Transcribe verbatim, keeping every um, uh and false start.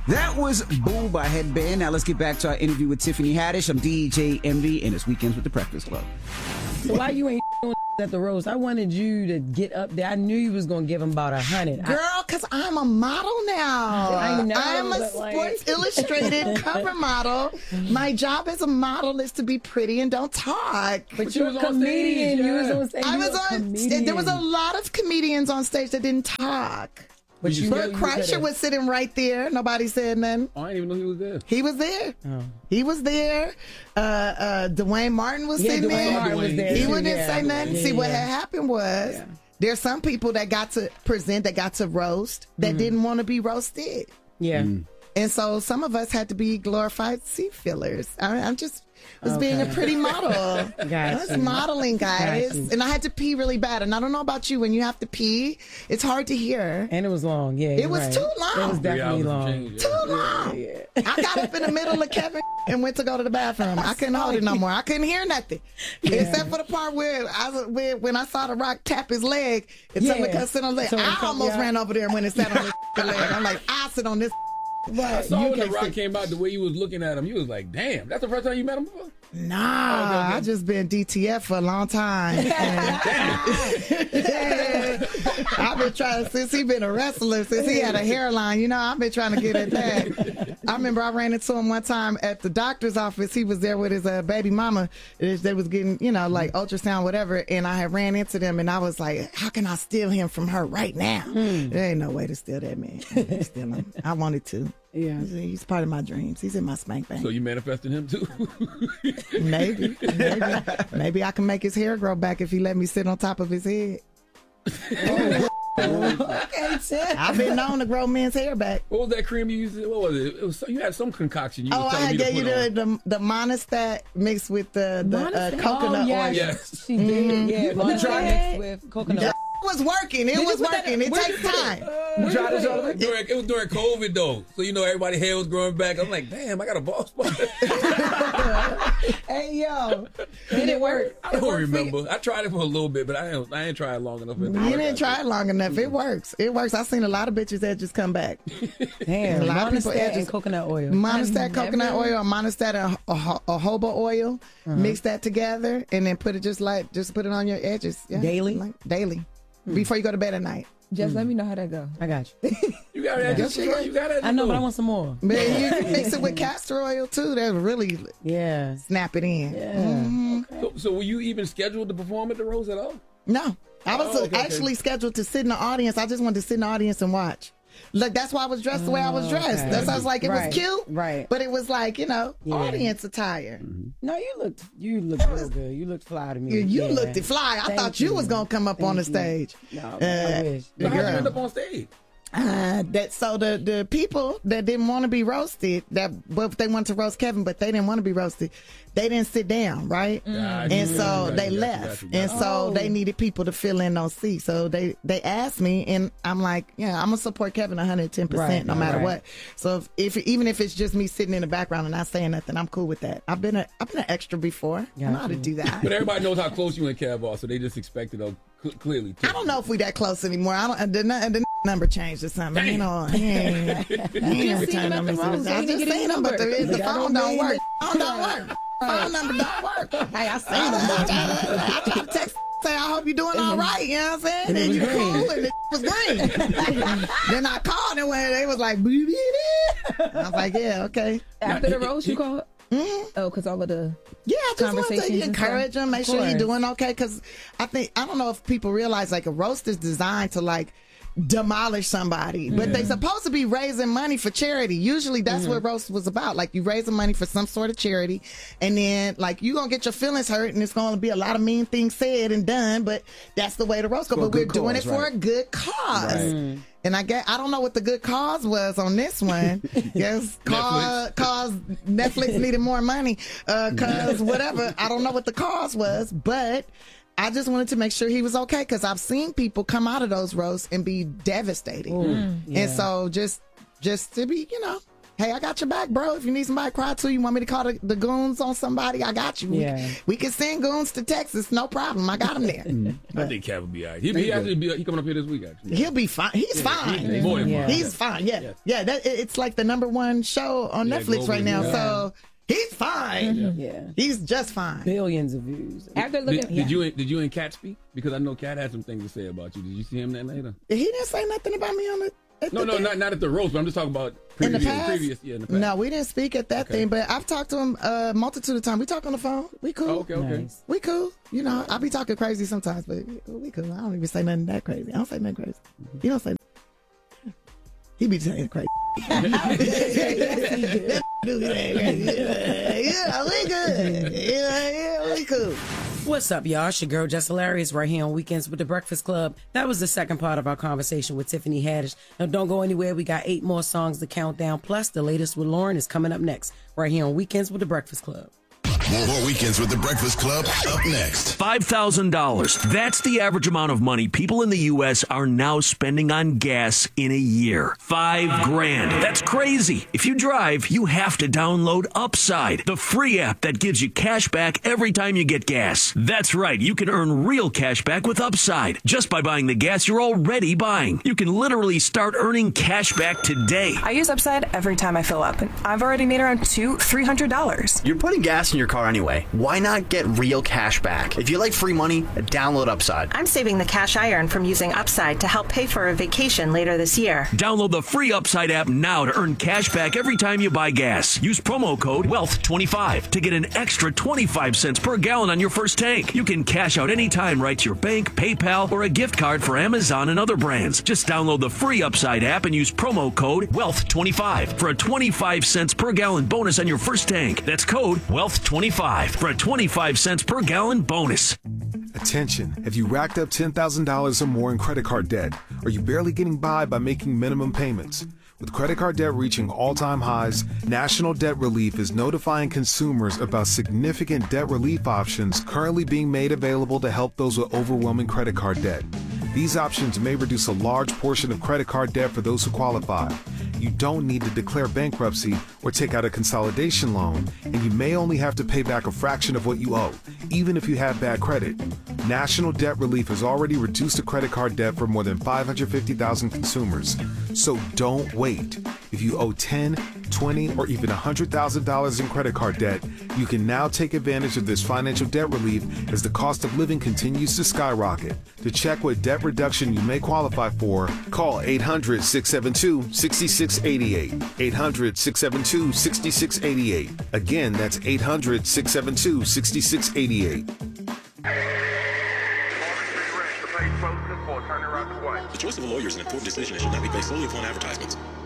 That was Boo by Headband. Now let's get back to our interview with Tiffany Haddish. I'm D J Envy, and it's Weekends with the Breakfast Club. So why you ain't doing at the roast? I wanted you to get up there. I knew you was going to give him about a hundred. Girl, because I'm a model now. I know. I'm a Sports like... Illustrated cover model. My job as a model is to be pretty and don't talk. But, but you're a comedian. Stage, yeah. You was on stage. I was on. Comedian. There was a lot of comedians on stage that didn't talk. But you Bert Kreischer was sitting right there. Nobody said nothing. Oh, I didn't even know he was there. He was there. Oh. He was there. Uh, uh, Dwayne Martin was yeah, sitting Dwayne there. Martin was there. He too, wouldn't yeah. say nothing. Yeah, See, yeah. what had happened was yeah. there's some people that got to present, that got to roast, that mm-hmm. didn't want to be roasted. Yeah. Mm. And so some of us had to be glorified seat fillers. I, I'm just was okay. being a pretty model. I was you. modeling, guys. And I had to pee really bad. And I don't know about you, when you have to pee, it's hard to hear. And it was long, yeah. It was right. too long. It was definitely long. Change, yeah. Too long. Yeah, yeah. I got up in the middle of Kevin and went to go to the bathroom. I couldn't hold it no more. I couldn't hear nothing. Yeah. Except for the part where I was, where, when I saw The Rock tap his leg and yeah. someone could sit on the leg. So I almost yeah. ran over there when it sat on his leg. I'm like, I'll sit on this. Right. I saw you when The Rock sit. came out, the way you was looking at him, you was like, damn, that's the first time you met him before? Nah, oh, okay. I just been D T F for a long time. yeah. I've been trying, since he been a wrestler, since he had a hairline, you know, I've been trying to get at that. I remember I ran into him one time at the doctor's office. He was there with his uh, baby mama. They was getting, you know, like ultrasound, whatever. And I had ran into them and I was like, how can I steal him from her right now? Hmm. There ain't no way to steal that man. Steal him. I wanted to. Yeah, he's part of my dreams. He's in my spank bank. So you manifested him too? maybe, maybe, maybe I can make his hair grow back if he let me sit on top of his head. Oh, okay, I've been known to grow men's hair back. What was that cream you used? What was it? It was, you had some concoction. You oh, was I me gave to you put the, on. the the Monistat mixed with the, the uh, coconut oh, yeah, oil. Yes, she did. Mm-hmm. Yeah, Monistat mixed with coconut oil. It was working. It Did was working. It takes time. You tried this all during, it was during COVID though, so you know everybody's hair was growing back. I'm like, damn, I got a bald spot. Hey yo, did it work? I don't remember. I tried it for a little bit, but I didn't. I didn't try it long enough. You didn't try it long enough. It works. It works. I've seen a lot of bitches that just come back. Damn, a lot Monistat of people and coconut oil. Monistat coconut oil, or Monistat and a, a, a jojoba oil. Uh-huh. Mix that together and then put it just like just put it on your edges. Yeah, daily, like, daily. Before you go to bed at night. Just mm. let me know how that go. I got you. You got that. Just you got that. I know, but I want some more. Man, you can mix it with castor oil too. That really yeah snap it in. Yeah. Mm-hmm. Okay. So, so were you even scheduled to perform at the Rose at all? No, I was oh, okay, actually okay. scheduled to sit in the audience. I just wanted to sit in the audience and watch. Look, that's why I was dressed the way I was dressed. Okay. That's why I was like, it right. was cute, right? But it was like, you know, yeah. audience attire. Mm-hmm. No, you looked, you looked real good. You looked fly to me. You, you yeah. looked fly. I Thank thought you, you was gonna come up Thank on the you. stage. No, uh, I wish. But how did you end up on stage? Uh, that so the the people that didn't want to be roasted, that well, they wanted to roast Kevin, but they didn't want to be roasted. They didn't sit down, right? Mm. And so got they you, left, got you, got you. and so Oh. they needed people to fill in those seats. So they they asked me, and I'm like, yeah, I'm gonna support Kevin one hundred ten percent Right, no matter right. what. So if, if even if it's just me sitting in the background and not saying nothing, I'm cool with that. I've been a I've been an extra before. I know how to do that. But everybody knows how close you and Kev are, so they just expected it cl- clearly. Too. I don't know if we that close anymore. I don't. The, the number changed or something. Damn. You know, he ain't, he ain't returning numbers. I just seen him, but the, the phone don't work. Phone don't work. Phone number don't work. Hey, I seen him. I tried to text, say, I hope you're doing all right. You know what I'm saying? And then you cool, and it was green. Then I called and when they was like, boo I was like, yeah, okay. After the roast, you called? Mm-hmm. Oh, because all of the yeah, I just want to conversations encourage him, make sure he's doing okay. Because I think I don't know if people realize like a roast is designed to like demolish somebody, but Mm-hmm. they supposed to be raising money for charity. Usually that's Mm-hmm. what roast was about. Like you raising money for some sort of charity, and then like you gonna get your feelings hurt, and it's gonna be a lot of mean things said and done. But that's the way the roast go. For a But we're good doing cause, it for right. a good cause. Right. Mm. And I get, I don't know what the good cause was on this one. Yes, cause, cause Netflix needed more money. Uh, cause whatever. I don't know what the cause was, but I just wanted to make sure he was okay because I've seen people come out of those roasts and be devastated. Mm, yeah. And so just, just to be, you know, hey, I got your back, bro. If you need somebody to cry to, you want me to call the, the goons on somebody, I got you. Yeah. We, we can send goons to Texas, no problem. I got them there. I think Cat will be all right. He'll be, he actually be, he coming up here this week, actually. He'll be fine. He's yeah, fine. He's more than Yeah. fine. He's fine. Yeah, Yeah. yeah. That it's like the number one show on Yeah, Netflix right now. globally, yeah. So he's fine. Yeah. He's just fine. Billions of views. After looking, Did, did you and- did you and Cat speak? Because I know Cat had some things to say about you. Did you see him that later? He didn't say nothing about me on the. At No, the no, thing. not not at the roast, but I'm just talking about In the previous, past? previous, yeah, in the past. No, we didn't speak at that Okay. thing, but I've talked to him a multitude of times. We talk on the phone. We cool. Oh, okay, okay. Nice. We cool. You know, I be talking crazy sometimes, but we cool. I don't even say nothing that crazy. I don't say nothing crazy. He don't say. He be saying crazy. Yeah, we good. Yeah, yeah, we cool. What's up, y'all? It's your girl, Jess Hilarious, right here on Weekends with the Breakfast Club. That was the second part of our conversation with Tiffany Haddish. Now, don't go anywhere. We got eight more songs to count down. Plus, the latest with Lauren is coming up next, right here on Weekends with the Breakfast Club. More, more Weekends with the Breakfast Club up next. five thousand dollars. That's the average amount of money people in the U S are now spending on gas in a year. Five grand. That's crazy. If you drive, you have to download Upside, the free app that gives you cash back every time you get gas. That's right. You can earn real cash back with Upside just by buying the gas you're already buying. You can literally start earning cash back today. I use Upside every time I fill up, and I've already made around two, three hundred dollars. You're putting gas in your car anyway. Why not get real cash back? If you like free money, download Upside. I'm saving the cash I earn from using Upside to help pay for a vacation later this year. Download the free Upside app now to earn cash back every time you buy gas. Use promo code wealth twenty-five to get an extra twenty-five cents per gallon on your first tank. You can cash out anytime right to your bank, PayPal, or a gift card for Amazon and other brands. Just download the free Upside app and use promo code wealth twenty-five for a twenty-five cents per gallon bonus on your first tank. That's code wealth twenty-five for a twenty-five cents per gallon bonus. Attention, have you racked up ten thousand dollars or more in credit card debt? Are you barely getting by by making minimum payments? With credit card debt reaching all-time highs, National Debt Relief is notifying consumers about significant debt relief options currently being made available to help those with overwhelming credit card debt. These options may reduce a large portion of credit card debt for those who qualify. You don't need to declare bankruptcy or take out a consolidation loan, and you may only have to pay back a fraction of what you owe, even if you have bad credit. National Debt Relief has already reduced the credit card debt for more than five hundred fifty thousand consumers. So don't wait. If you owe ten, twenty, or even one hundred thousand dollars in credit card debt, you can now take advantage of this financial debt relief as the cost of living continues to skyrocket. To check what debt reduction you may qualify for, call eight hundred, six seven two, six six eight eight. eight hundred, six seven two, six six eight eight. Again, that's eight hundred, six seven two, six six eight eight. The choice of a lawyer is an important decision and should not be based solely upon advertisements.